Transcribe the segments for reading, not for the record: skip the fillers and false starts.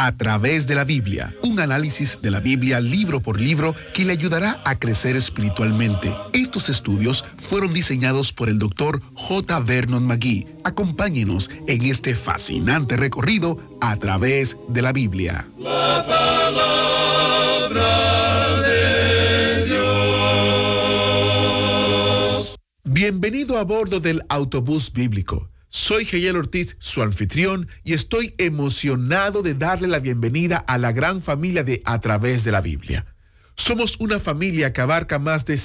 A través de la Biblia, un análisis de la Biblia libro por libro que le ayudará a crecer espiritualmente. Estos estudios fueron diseñados por el Dr. J. Vernon McGee. Acompáñenos en este fascinante recorrido a través de la Biblia. La palabra de Dios. Bienvenido a bordo del autobús bíblico. Soy Geyel Ortiz, su anfitrión, y estoy emocionado de darle la bienvenida a la gran familia de A Través de la Biblia. Somos una familia que abarca más de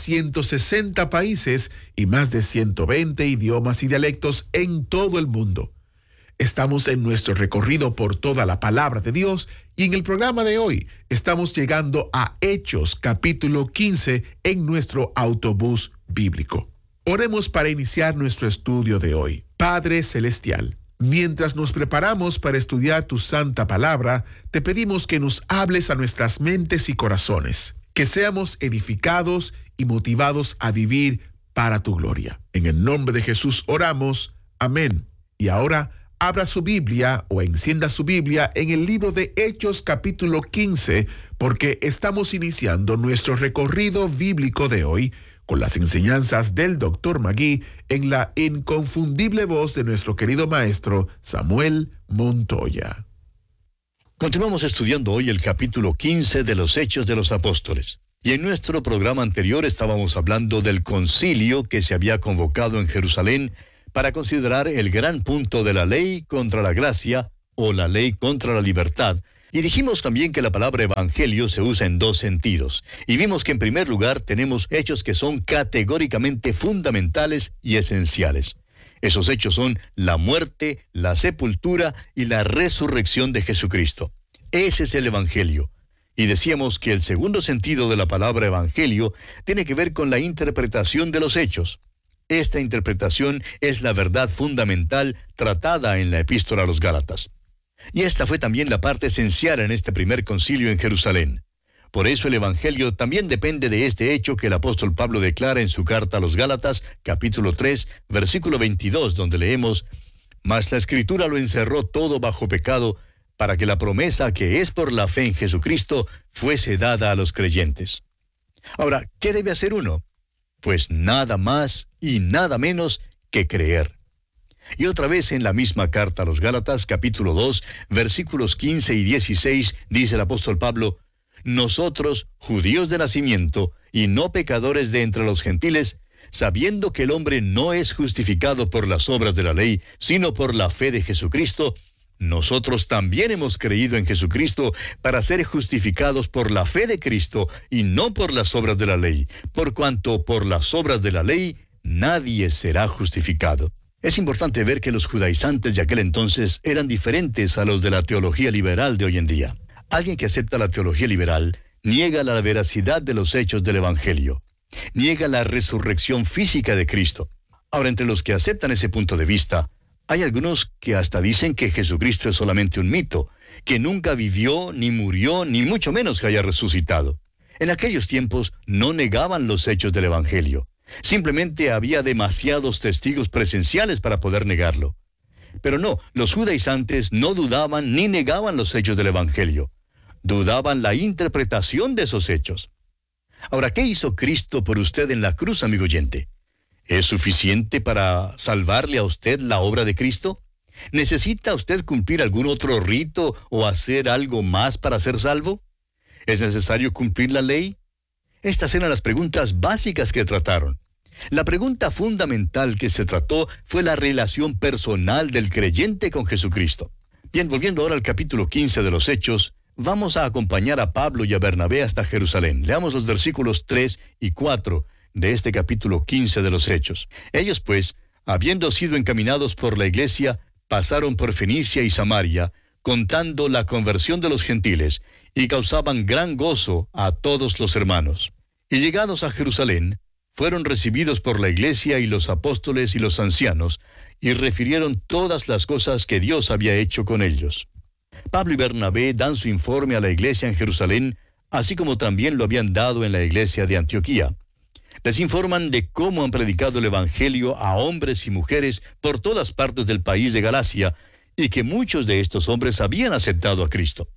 160 países y más de 120 idiomas y dialectos en todo el mundo. Estamos en nuestro recorrido por toda la palabra de Dios y en el programa de hoy estamos llegando a Hechos capítulo 15 en nuestro autobús bíblico. Oremos para iniciar nuestro estudio de hoy. Padre Celestial, mientras nos preparamos para estudiar tu santa palabra, te pedimos que nos hables a nuestras mentes y corazones, que seamos edificados y motivados a vivir para tu gloria. En el nombre de Jesús oramos. Amén. Y ahora, abra su Biblia o encienda su Biblia en el libro de Hechos capítulo 15, porque estamos iniciando nuestro recorrido bíblico de hoy con las enseñanzas del Dr. McGee en la inconfundible voz de nuestro querido maestro Samuel Montoya. Continuamos estudiando hoy el capítulo 15 de los Hechos de los Apóstoles. Y en nuestro programa anterior estábamos hablando del concilio que se había convocado en Jerusalén para considerar el gran punto de la ley contra la gracia o la ley contra la libertad. Y dijimos también que la palabra evangelio se usa en dos sentidos. Y vimos que en primer lugar tenemos hechos que son categóricamente fundamentales y esenciales. Esos hechos son la muerte, la sepultura y la resurrección de Jesucristo. Ese es el evangelio. Y decíamos que el segundo sentido de la palabra evangelio tiene que ver con la interpretación de los hechos. Esta interpretación es la verdad fundamental tratada en la epístola a los Gálatas. Y esta fue también la parte esencial en este primer concilio en Jerusalén. Por eso el Evangelio también depende de este hecho que el apóstol Pablo declara en su carta a los Gálatas, capítulo 3, versículo 22, donde leemos: «Mas la Escritura lo encerró todo bajo pecado, para que la promesa que es por la fe en Jesucristo fuese dada a los creyentes». Ahora, ¿qué debe hacer uno? Pues nada más y nada menos que creer. Y otra vez en la misma carta a los Gálatas, capítulo 2, versículos 15 y 16, dice el apóstol Pablo: «Nosotros, judíos de nacimiento, y no pecadores de entre los gentiles, sabiendo que el hombre no es justificado por las obras de la ley, sino por la fe de Jesucristo, nosotros también hemos creído en Jesucristo para ser justificados por la fe de Cristo y no por las obras de la ley, por cuanto por las obras de la ley nadie será justificado». Es importante ver que los judaizantes de aquel entonces eran diferentes a los de la teología liberal de hoy en día. Alguien que acepta la teología liberal niega la veracidad de los hechos del Evangelio, niega la resurrección física de Cristo. Ahora, entre los que aceptan ese punto de vista, hay algunos que hasta dicen que Jesucristo es solamente un mito, que nunca vivió, ni murió, ni mucho menos que haya resucitado. En aquellos tiempos no negaban los hechos del Evangelio. Simplemente había demasiados testigos presenciales para poder negarlo. Pero no, los judaizantes no dudaban ni negaban los hechos del Evangelio. Dudaban la interpretación de esos hechos. Ahora, ¿qué hizo Cristo por usted en la cruz, amigo oyente? ¿Es suficiente para salvarle a usted la obra de Cristo? ¿Necesita usted cumplir algún otro rito o hacer algo más para ser salvo? ¿Es necesario cumplir la ley? Estas eran las preguntas básicas que trataron. La pregunta fundamental que se trató fue la relación personal del creyente con Jesucristo. Bien, volviendo ahora al capítulo 15 de los Hechos, vamos a acompañar a Pablo y a Bernabé hasta Jerusalén. Leamos los versículos 3 y 4 de este capítulo 15 de los Hechos. Ellos, pues, habiendo sido encaminados por la iglesia, pasaron por Fenicia y Samaria, contando la conversión de los gentiles, y causaban gran gozo a todos los hermanos. Y llegados a Jerusalén, fueron recibidos por la iglesia y los apóstoles y los ancianos, y refirieron todas las cosas que Dios había hecho con ellos. Pablo y Bernabé dan su informe a la iglesia en Jerusalén, así como también lo habían dado en la iglesia de Antioquía. Les informan de cómo han predicado el Evangelio a hombres y mujeres por todas partes del país de Galacia, y que muchos de estos hombres habían aceptado a Cristo.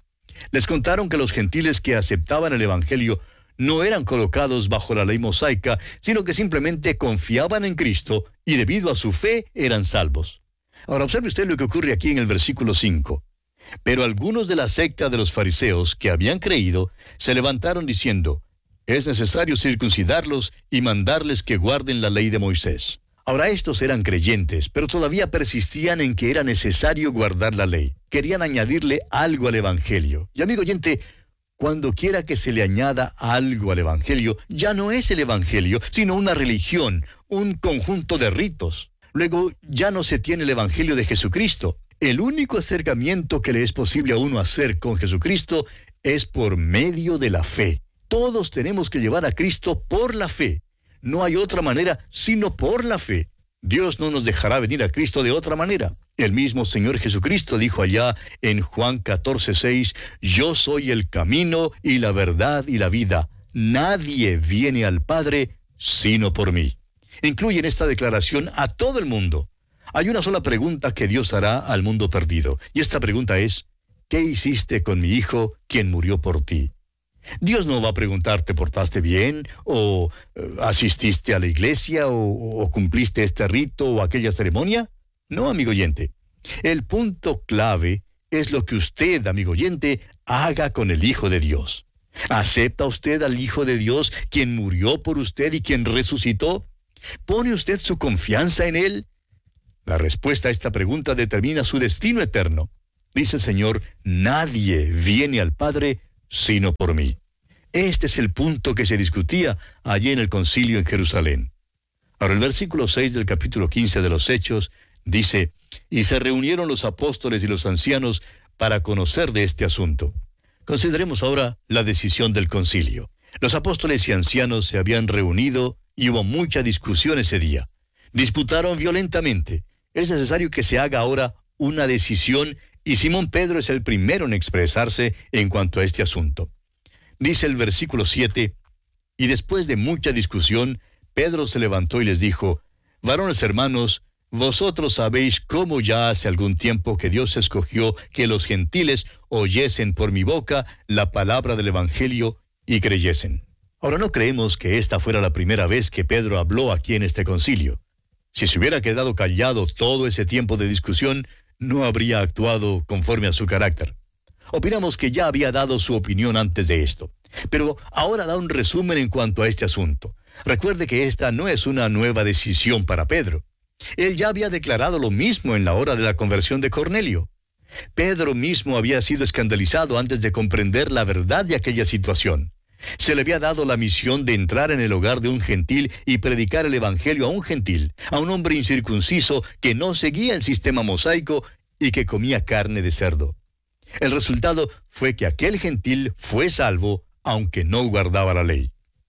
Les contaron que los gentiles que aceptaban el Evangelio no eran colocados bajo la ley mosaica, sino que simplemente confiaban en Cristo y debido a su fe eran salvos. Ahora observe usted lo que ocurre aquí en el versículo 5. Pero algunos de la secta de los fariseos que habían creído se levantaron diciendo: es necesario circuncidarlos y mandarles que guarden la ley de Moisés. Ahora estos eran creyentes, pero todavía persistían en que era necesario guardar la ley. Querían añadirle algo al Evangelio. Y amigo oyente, cuando quiera que se le añada algo al Evangelio, ya no es el Evangelio, sino una religión, un conjunto de ritos. Luego ya no se tiene el Evangelio de Jesucristo. El único acercamiento que le es posible a uno hacer con Jesucristo es por medio de la fe. Todos tenemos que llevar a Cristo por la fe. No hay otra manera sino por la fe. Dios no nos dejará venir a Cristo de otra manera. El mismo Señor Jesucristo dijo allá en Juan 14:6, yo soy el camino y la verdad y la vida. Nadie viene al Padre sino por mí. Incluye en esta declaración a todo el mundo. Hay una sola pregunta que Dios hará al mundo perdido, y esta pregunta es: ¿qué hiciste con mi hijo, quien murió por ti? Dios no va a preguntar, ¿te portaste bien? ¿O asististe a la iglesia? ¿O cumpliste este rito o aquella ceremonia? No, amigo oyente. El punto clave es lo que usted, amigo oyente, haga con el Hijo de Dios. ¿Acepta usted al Hijo de Dios, quien murió por usted y quien resucitó? ¿Pone usted su confianza en Él? La respuesta a esta pregunta determina su destino eterno. Dice el Señor: nadie viene al Padre sino por mí. Este es el punto que se discutía allí en el concilio en Jerusalén. Ahora el versículo 6 del capítulo 15 de los Hechos dice: y se reunieron los apóstoles y los ancianos para conocer de este asunto. Consideremos ahora la decisión del concilio. Los apóstoles y ancianos se habían reunido y hubo mucha discusión ese día. Disputaron violentamente. Es necesario que se haga ahora una decisión, y Simón Pedro es el primero en expresarse en cuanto a este asunto. Dice el versículo 7, y después de mucha discusión, Pedro se levantó y les dijo: varones hermanos, vosotros sabéis cómo ya hace algún tiempo que Dios escogió que los gentiles oyesen por mi boca la palabra del Evangelio y creyesen. Ahora no creemos que esta fuera la primera vez que Pedro habló aquí en este concilio. Si se hubiera quedado callado todo ese tiempo de discusión, no habría actuado conforme a su carácter. Opinamos que ya había dado su opinión antes de esto, pero ahora da un resumen en cuanto a este asunto. Recuerde que esta no es una nueva decisión para Pedro. Él ya había declarado lo mismo en la hora de la conversión de Cornelio. Pedro mismo había sido escandalizado antes de comprender la verdad de aquella situación. Se le había dado la misión de entrar en el hogar de un gentil y predicar el Evangelio a un gentil, a un hombre incircunciso que no seguía el sistema mosaico y que comía carne de cerdo. El resultado fue que aquel gentil fue salvo, aunque no guardaba la ley.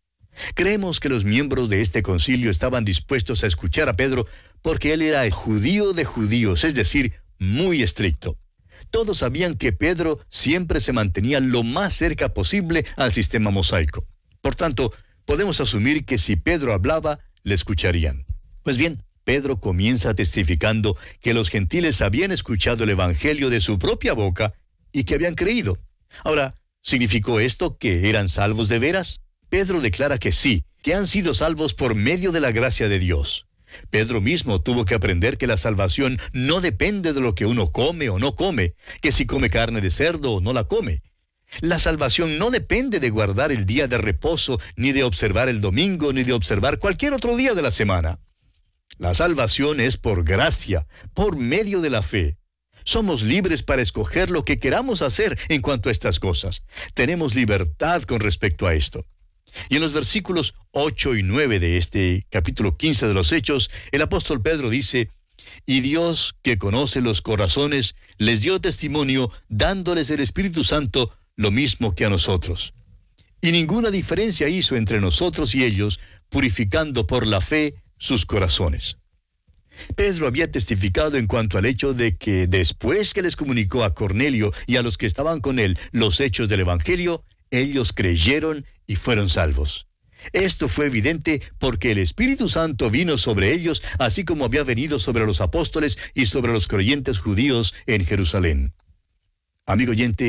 Creemos que los miembros de este concilio estaban dispuestos a escuchar a Pedro porque él era el judío de judíos, es decir, muy estricto. Todos sabían que Pedro siempre se mantenía lo más cerca posible al sistema mosaico. Por tanto, podemos asumir que si Pedro hablaba, le escucharían. Pues bien, Pedro comienza testificando que los gentiles habían escuchado el Evangelio de su propia boca y que habían creído. Ahora, ¿significó esto que eran salvos de veras? Pedro declara que sí, que han sido salvos por medio de la gracia de Dios. Pedro mismo tuvo que aprender que la salvación no depende de lo que uno come o no come, que si come carne de cerdo o no la come. La salvación no depende de guardar el día de reposo, ni de observar el domingo, ni de observar cualquier otro día de la semana. La salvación es por gracia, por medio de la fe. Somos libres para escoger lo que queramos hacer en cuanto a estas cosas. Tenemos libertad con respecto a esto. Y en los versículos 8 y 9 de este capítulo 15 de los Hechos, el apóstol Pedro dice: y Dios, que conoce los corazones, les dio testimonio, dándoles el Espíritu Santo, lo mismo que a nosotros. Y ninguna diferencia hizo entre nosotros y ellos, purificando por la fe sus corazones. Pedro había testificado en cuanto al hecho de que después que les comunicó a Cornelio y a los que estaban con él los hechos del Evangelio, ellos creyeron y fueron salvos. Esto fue evidente porque el Espíritu Santo vino sobre ellos, así como había venido sobre los apóstoles y sobre los creyentes judíos en Jerusalén. Amigo oyente,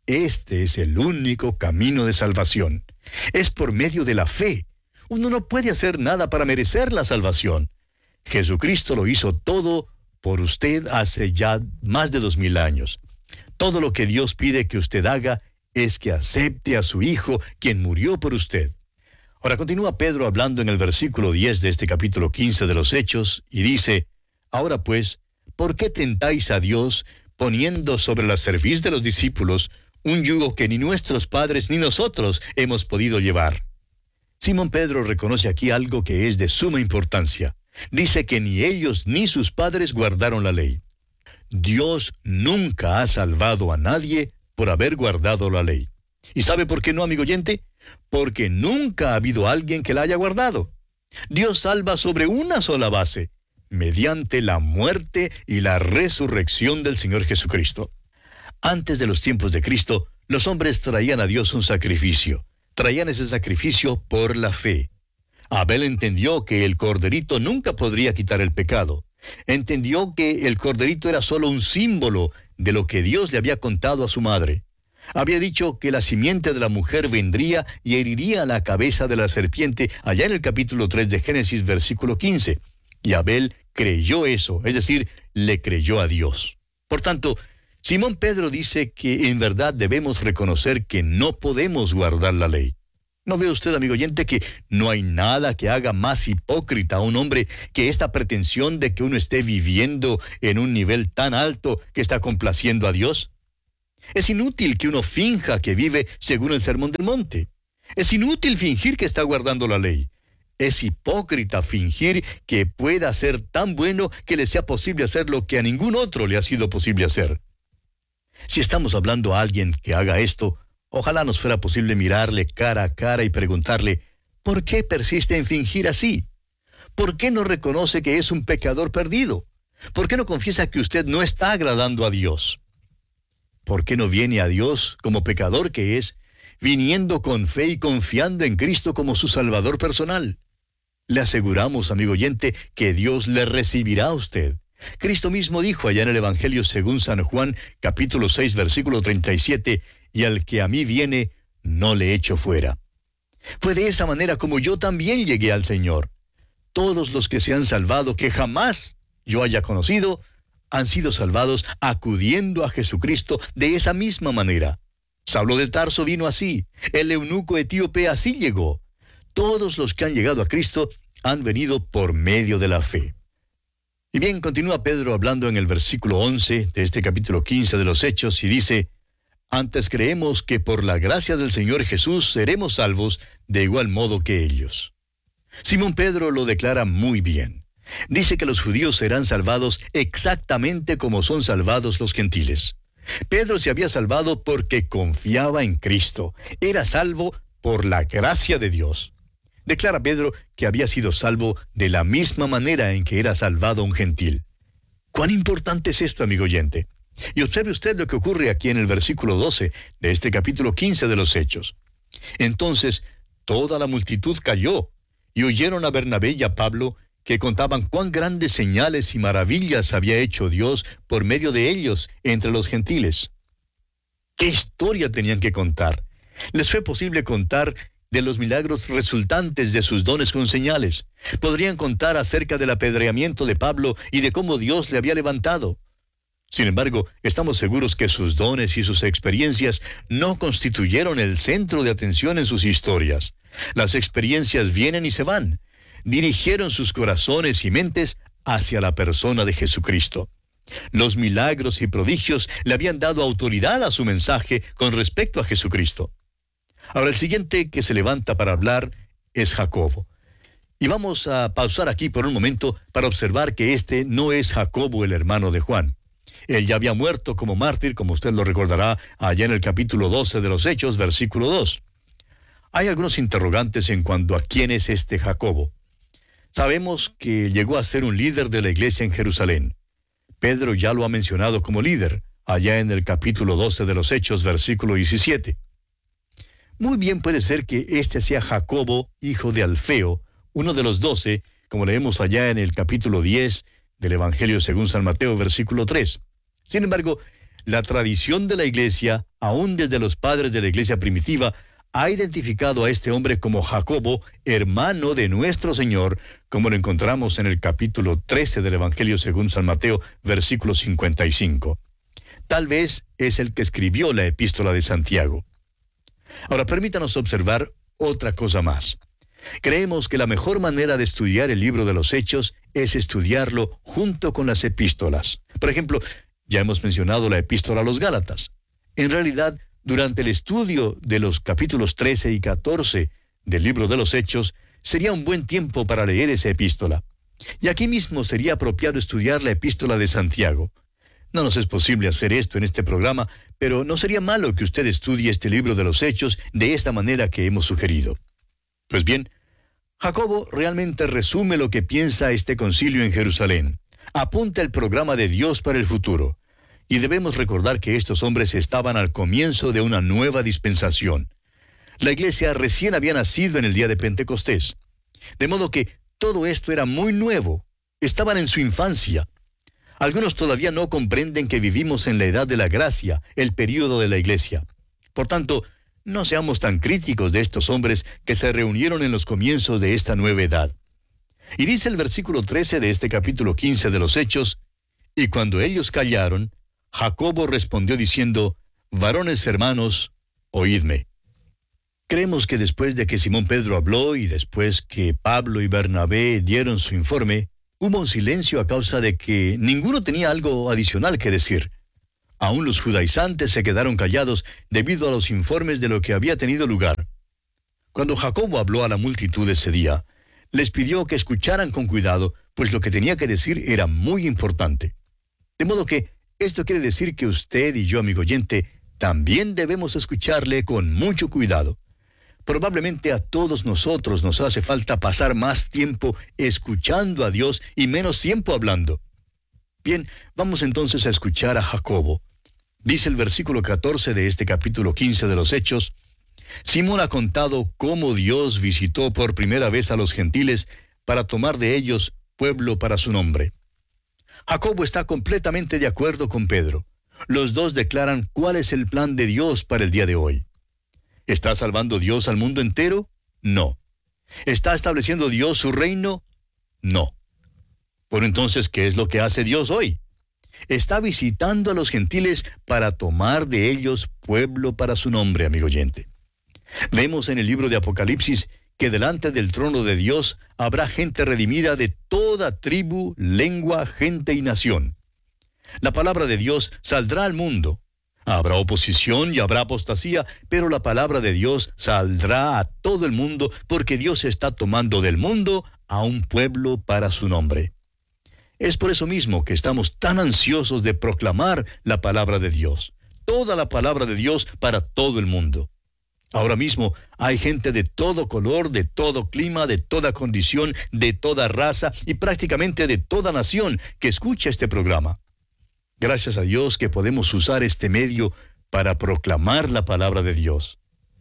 Este es el único camino de salvación. Es por medio de la fe. Uno no puede hacer nada para merecer la salvación. Jesucristo lo hizo todo por usted hace ya más de 2000 años. Todo lo que Dios pide que usted haga es que acepte a su Hijo, quien murió por usted. Ahora continúa Pedro hablando en el versículo 10 de este capítulo 15 de los Hechos, y dice: Ahora pues, ¿por qué tentáis a Dios poniendo sobre la cerviz de los discípulos un yugo que ni nuestros padres ni nosotros hemos podido llevar? Simón Pedro reconoce aquí algo que es de suma importancia. Dice que ni ellos ni sus padres guardaron la ley. Dios nunca ha salvado a nadie por haber guardado la ley. ¿Y sabe por qué no, amigo oyente? Porque nunca ha habido alguien que la haya guardado. Dios salva sobre una sola base, mediante la muerte y la resurrección del Señor Jesucristo. Antes de los tiempos de Cristo, los hombres traían a Dios un sacrificio. Traían ese sacrificio por la fe. Abel entendió que el corderito nunca podría quitar el pecado. Entendió que el corderito era solo un símbolo de lo que Dios le había contado a su madre. Había dicho que la simiente de la mujer vendría y heriría la cabeza de la serpiente, allá en el capítulo 3 de Génesis, versículo 15. Y Abel creyó eso, es decir, le creyó a Dios. Por tanto, Simón Pedro dice que en verdad debemos reconocer que no podemos guardar la ley. ¿No ve usted, amigo oyente, que no hay nada que haga más hipócrita a un hombre que esta pretensión de que uno esté viviendo en un nivel tan alto que está complaciendo a Dios? Es inútil que uno finja que vive según el Sermón del Monte. Es inútil fingir que está guardando la ley. Es hipócrita fingir que pueda ser tan bueno que le sea posible hacer lo que a ningún otro le ha sido posible hacer. Si estamos hablando a alguien que haga esto, ojalá nos fuera posible mirarle cara a cara y preguntarle: ¿por qué persiste en fingir así? ¿Por qué no reconoce que es un pecador perdido? ¿Por qué no confiesa que usted no está agradando a Dios? ¿Por qué no viene a Dios como pecador que es, viniendo con fe y confiando en Cristo como su Salvador personal? Le aseguramos, amigo oyente, que Dios le recibirá a usted. Cristo mismo dijo allá en el Evangelio según San Juan, capítulo 6, versículo 37, y al que a mí viene, no le echo fuera. Fue de esa manera como yo también llegué al Señor. Todos los que se han salvado, que jamás yo haya conocido, han sido salvados acudiendo a Jesucristo de esa misma manera. Saulo de Tarso vino así. El eunuco etíope así llegó. Todos los que han llegado a Cristo han venido por medio de la fe. Y bien, continúa Pedro hablando en el versículo 11 de este capítulo 15 de los Hechos y dice: Antes creemos que por la gracia del Señor Jesús seremos salvos de igual modo que ellos. Simón Pedro lo declara muy bien. Dice que los judíos serán salvados exactamente como son salvados los gentiles. Pedro se había salvado porque confiaba en Cristo. Era salvo por la gracia de Dios. Declara Pedro que había sido salvo de la misma manera en que era salvado un gentil. ¿Cuán importante es esto, amigo oyente? Y observe usted lo que ocurre aquí en el versículo 12 de este capítulo 15 de los Hechos. Entonces toda la multitud cayó y oyeron a Bernabé y a Pablo, que contaban cuán grandes señales y maravillas había hecho Dios por medio de ellos entre los gentiles. ¿Qué historia tenían que contar? Les fue posible contar de los milagros resultantes de sus dones con señales. Podrían contar acerca del apedreamiento de Pablo y de cómo Dios le había levantado. Sin embargo, estamos seguros que sus dones y sus experiencias no constituyeron el centro de atención en sus historias. Las experiencias vienen y se van. Dirigieron sus corazones y mentes hacia la persona de Jesucristo. Los milagros y prodigios le habían dado autoridad a su mensaje con respecto a Jesucristo. Ahora, el siguiente que se levanta para hablar es Jacobo. Y vamos a pausar aquí por un momento para observar que este no es Jacobo, el hermano de Juan. Él ya había muerto como mártir, como usted lo recordará, allá en el capítulo 12 de los Hechos, versículo 2. Hay algunos interrogantes en cuanto a quién es este Jacobo. Sabemos que llegó a ser un líder de la iglesia en Jerusalén. Pedro ya lo ha mencionado como líder, allá en el capítulo 12 de los Hechos, versículo 17. Muy bien puede ser que este sea Jacobo, hijo de Alfeo, uno de los 12, como leemos allá en el capítulo 10 del Evangelio según San Mateo, versículo 3. Sin embargo, la tradición de la iglesia aún desde los padres de la iglesia primitiva, ha identificado a este hombre como Jacobo, hermano de nuestro Señor, como lo encontramos en el capítulo 13 del Evangelio según San Mateo, versículo 55. Tal vez es el que escribió la epístola de Santiago. Ahora, permítanos observar otra cosa más. Creemos que la mejor manera de estudiar el libro de los Hechos es estudiarlo junto con las epístolas. Por ejemplo, ya hemos mencionado la epístola a los Gálatas. En realidad, durante el estudio de los capítulos 13 y 14 del libro de los Hechos, sería un buen tiempo para leer esa epístola. Y aquí mismo sería apropiado estudiar la epístola de Santiago. No nos es posible hacer esto en este programa, pero no sería malo que usted estudie este libro de los Hechos de esta manera que hemos sugerido. Pues bien, Jacobo realmente resume lo que piensa este concilio en Jerusalén. Apunta el programa de Dios para el futuro. Y debemos recordar que estos hombres estaban al comienzo de una nueva dispensación. La iglesia recién había nacido en el día de Pentecostés. De modo que todo esto era muy nuevo. Estaban en su infancia. Algunos todavía no comprenden que vivimos en la edad de la gracia, el período de la iglesia. Por tanto, no seamos tan críticos de estos hombres que se reunieron en los comienzos de esta nueva edad. Y dice el versículo 13 de este capítulo 15 de los Hechos: y cuando ellos callaron, Jacobo respondió diciendo: varones hermanos, oídme. Creemos que después de que Simón Pedro habló y después que Pablo y Bernabé dieron su informe, hubo un silencio a causa de que ninguno tenía algo adicional que decir. Aún los judaizantes se quedaron callados debido a los informes de lo que había tenido lugar. Cuando Jacobo habló a la multitud ese día, les pidió que escucharan con cuidado, pues lo que tenía que decir era muy importante. De modo que esto quiere decir que usted y yo, amigo oyente, también debemos escucharle con mucho cuidado. Probablemente a todos nosotros nos hace falta pasar más tiempo escuchando a Dios y menos tiempo hablando. Bien, vamos entonces a escuchar a Jacobo. Dice el versículo 14 de este capítulo 15 de los Hechos: Simón ha contado cómo Dios visitó por primera vez a los gentiles para tomar de ellos pueblo para su nombre. Jacobo está completamente de acuerdo con Pedro. Los dos declaran cuál es el plan de Dios para el día de hoy. ¿Está salvando Dios al mundo entero? No. ¿Está estableciendo Dios su reino? No. Bueno, entonces, ¿qué es lo que hace Dios hoy? Está visitando a los gentiles para tomar de ellos pueblo para su nombre, amigo oyente. Vemos en el libro de Apocalipsis que delante del trono de Dios habrá gente redimida de toda tribu, lengua, gente y nación. La palabra de Dios saldrá al mundo. Habrá oposición y habrá apostasía, pero la palabra de Dios saldrá a todo el mundo, porque Dios está tomando del mundo a un pueblo para su nombre. Es por eso mismo que estamos tan ansiosos de proclamar la palabra de Dios, toda la palabra de Dios para todo el mundo. Ahora mismo hay gente de todo color, de todo clima, de toda condición, de toda raza y prácticamente de toda nación que escucha este programa. Gracias a Dios que podemos usar este medio para proclamar la palabra de Dios.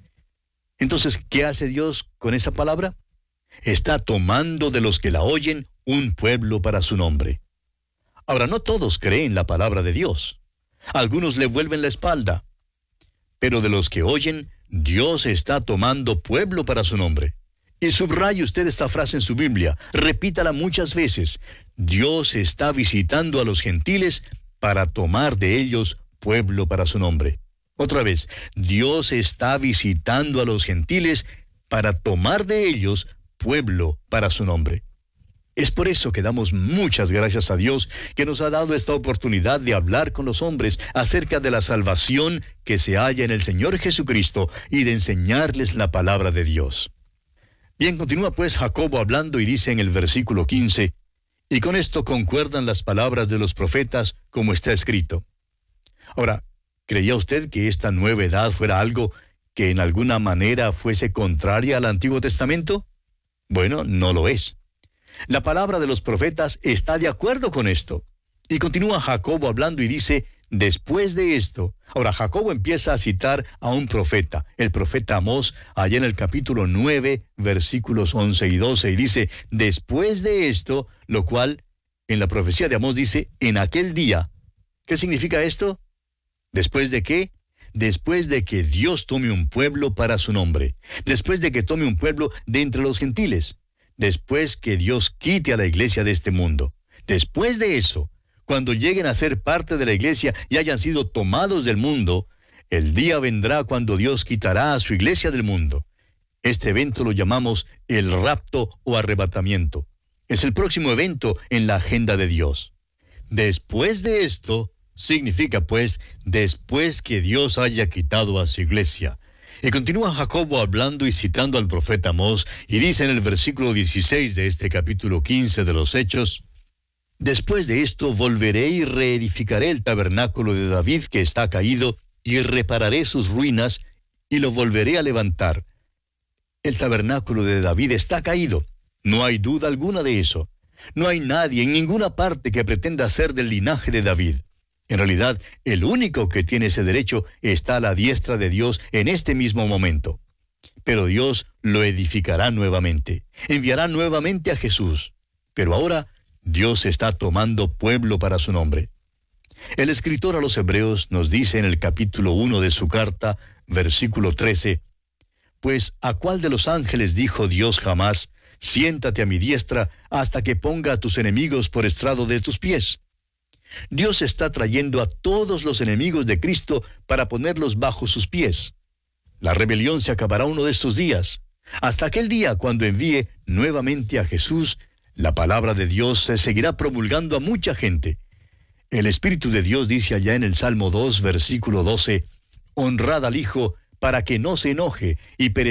Entonces, ¿qué hace Dios con esa palabra? Está tomando de los que la oyen un pueblo para su nombre. Ahora, no todos creen la palabra de Dios. Algunos le vuelven la espalda. Pero de los que oyen, Dios está tomando pueblo para su nombre. Y subraye usted esta frase en su Biblia. Repítala muchas veces. Dios está visitando a los gentiles para tomar de ellos pueblo para su nombre. Otra vez, Dios está visitando a los gentiles para tomar de ellos pueblo para su nombre. Es por eso que damos muchas gracias a Dios que nos ha dado esta oportunidad de hablar con los hombres acerca de la salvación que se halla en el Señor Jesucristo y de enseñarles la palabra de Dios. Bien, continúa pues Jacobo hablando y dice en el versículo 15: y con esto concuerdan las palabras de los profetas como está escrito. Ahora, ¿creía usted que esta nueva edad fuera algo que en alguna manera fuese contraria al Antiguo Testamento? Bueno, no lo es. La palabra de los profetas está de acuerdo con esto. Y continúa Jacobo hablando y dice: después de esto. Ahora, Jacobo empieza a citar a un profeta, el profeta Amós, allá en el capítulo 9, versículos 11 y 12, y dice: después de esto, lo cual en la profecía de Amós dice: en aquel día. ¿Qué significa esto? ¿Después de qué? después de que Dios tome un pueblo para su nombre, después de que tome un pueblo de entre los gentiles, después que Dios quite a la iglesia de este mundo. Después de eso, cuando lleguen a ser parte de la iglesia y hayan sido tomados del mundo, el día vendrá cuando Dios quitará a su iglesia del mundo. Este evento lo llamamos el rapto o arrebatamiento. Es el próximo evento en la agenda de Dios. Después de esto, significa pues, después que Dios haya quitado a su iglesia. Y continúa Jacobo hablando y citando al profeta Amós, y dice en el versículo 16 de este capítulo 15 de los Hechos: después de esto volveré y reedificaré el tabernáculo de David que está caído, y repararé sus ruinas, y lo volveré a levantar. El tabernáculo de David está caído. No hay duda alguna de eso. No hay nadie en ninguna parte que pretenda ser del linaje de David. En realidad, el único que tiene ese derecho está a la diestra de Dios en este mismo momento. Pero Dios lo edificará nuevamente. Enviará nuevamente a Jesús. Pero ahora, Dios está tomando pueblo para su nombre. El escritor a los Hebreos nos dice en el capítulo 1 de su carta, versículo 13, pues ¿a cuál de los ángeles dijo Dios jamás: siéntate a mi diestra hasta que ponga a tus enemigos por estrado de tus pies? Dios está trayendo a todos los enemigos de Cristo para ponerlos bajo sus pies. La rebelión se acabará uno de estos días. Hasta aquel día, cuando envíe nuevamente a Jesús, la palabra de Dios se seguirá promulgando a mucha gente. El Espíritu de Dios dice allá en el Salmo 2, versículo 12, honrad al Hijo para que no se enoje y perezca